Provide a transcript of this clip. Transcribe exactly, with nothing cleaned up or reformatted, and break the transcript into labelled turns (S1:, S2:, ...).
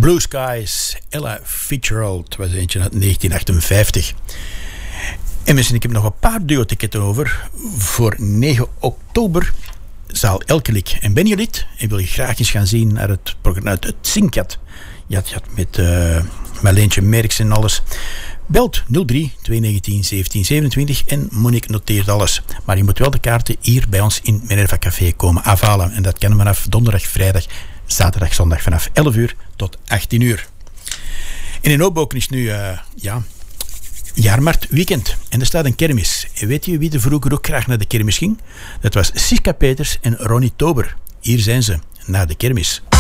S1: Blue Skies, Ella Fitzgerald, was eentje uit negentien achtenvijftig. En mensen, ik heb nog een paar duo-ticketten over. Voor negen oktober, zaal Elkelik. En ben je lid en wil je graag eens gaan zien naar het programma, het, het Zinkat. Ja, het gaat met uh, Marleentje Merks en alles. Belt nul drie twee negentien zeventien zevenentwintig en Monique noteert alles. Maar je moet wel de kaarten hier bij ons in Minerva Café komen afhalen. En dat kan vanaf donderdag, vrijdag, zaterdag, zondag vanaf elf uur tot achttien uur. En in Hoboken is nu, uh, ja, jaarmarkt weekend. En er staat een kermis. En weet je wie er vroeger ook graag naar de kermis ging? Dat was Siska Peters en Ronnie Tober. Hier zijn ze, naar de kermis.